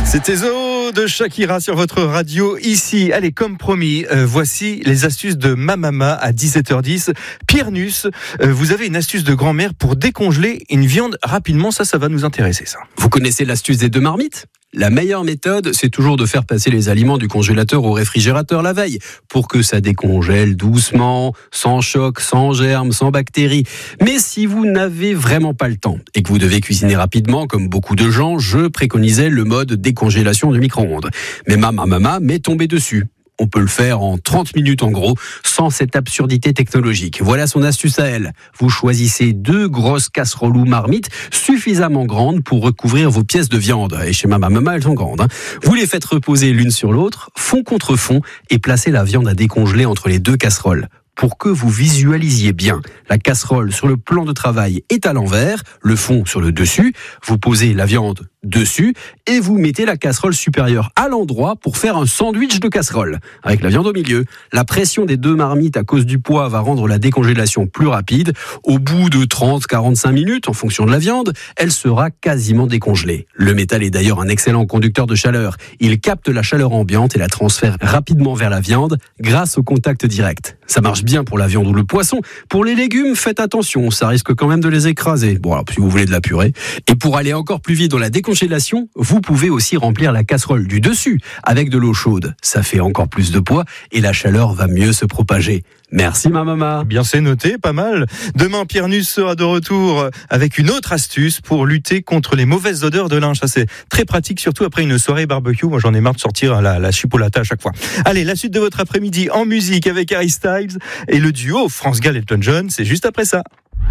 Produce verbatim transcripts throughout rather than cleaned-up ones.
C'était Zo de Shakira sur votre radio ici. Allez, comme promis, euh, voici les astuces de ma maman à dix-sept heures dix. Pierre Nuss, euh, vous avez une astuce de grand-mère pour décongeler une viande rapidement. Ça, ça va nous intéresser, ça. Vous connaissez l'astuce des deux marmites ? La meilleure méthode, c'est toujours de faire passer les aliments du congélateur au réfrigérateur la veille pour que ça décongèle doucement, sans choc, sans germes, sans bactéries. Mais si vous n'avez vraiment pas le temps et que vous devez cuisiner rapidement, comme beaucoup de gens, je préconisais le mode décongélation du micro-ondes. Mais ma maman m'est tombée dessus. On peut le faire en trente minutes en gros, sans cette absurdité technologique. Voilà son astuce à elle. Vous choisissez deux grosses casseroles ou marmites suffisamment grandes pour recouvrir vos pièces de viande. Et chez ma maman, elles sont grandes. Hein. Vous les faites reposer l'une sur l'autre, fond contre fond, et placez la viande à décongeler entre les deux casseroles. Pour que vous visualisiez bien, la casserole sur le plan de travail est à l'envers, le fond sur le dessus, vous posez la viande dessus et vous mettez la casserole supérieure à l'endroit pour faire un sandwich de casserole, avec la viande au milieu. La pression des deux marmites à cause du poids va rendre la décongélation plus rapide. Au bout de trente à quarante-cinq minutes, en fonction de la viande, elle sera quasiment décongelée. Le métal est d'ailleurs un excellent conducteur de chaleur. Il capte la chaleur ambiante et la transfère rapidement vers la viande grâce au contact direct. Ça marche bien pour la viande ou le poisson. Pour les légumes, faites attention, ça risque quand même de les écraser. Bon, alors si vous voulez de la purée. Et pour aller encore plus vite dans la décongélation, vous pouvez aussi remplir la casserole du dessus avec de l'eau chaude. Ça fait encore plus de poids et la chaleur va mieux se propager. Merci ma maman. Bien, c'est noté, pas mal. Demain, Pierre Nuss sera de retour avec une autre astuce pour lutter contre les mauvaises odeurs de linge. Ça, c'est très pratique, surtout après une soirée barbecue. Moi, j'en ai marre de sortir la, la chipolata à chaque fois. Allez, la suite de votre après-midi en musique avec Harry Styles et le duo France Gall Elton John. C'est juste après ça.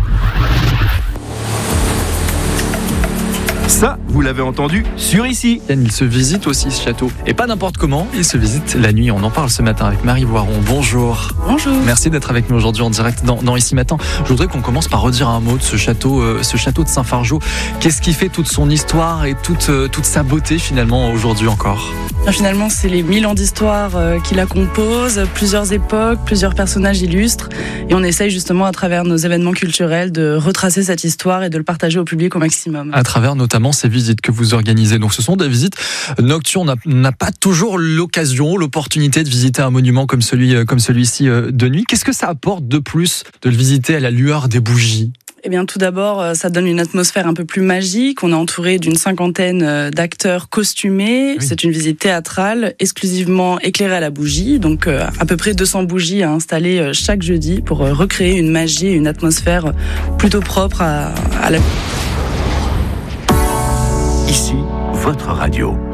Ça, vous l'avez entendu sur ici. Il se visite aussi ce château. Et pas n'importe comment, il se visite la nuit. On en parle ce matin avec Marie Voiron. Bonjour. Bonjour. Merci d'être avec nous aujourd'hui en direct dans, dans Ici Matin. Je voudrais qu'on commence par redire un mot de ce château, euh, ce château de Saint-Fargeau. Qu'est-ce qui fait toute son histoire et toute, euh, toute sa beauté finalement aujourd'hui encore ? Finalement, c'est les mille ans d'histoire euh, qui la composent, plusieurs époques, plusieurs personnages illustres. Et on essaye justement à travers nos événements culturels de retracer cette histoire et de le partager au public au maximum. À travers notamment ces visites que vous organisez. Donc ce sont des visites nocturnes. On n'a pas toujours l'occasion, l'opportunité de visiter un monument comme celui, comme celui-ci de nuit. Qu'est-ce que ça apporte de plus de le visiter à la lueur des bougies ? Eh bien, tout d'abord, ça donne une atmosphère un peu plus magique. On est entouré d'une cinquantaine d'acteurs costumés. Oui. C'est une visite théâtrale, exclusivement éclairée à la bougie. Donc, à peu près deux cents bougies à installer chaque jeudi pour recréer une magie et une atmosphère plutôt propre à, à la... Ici, votre radio.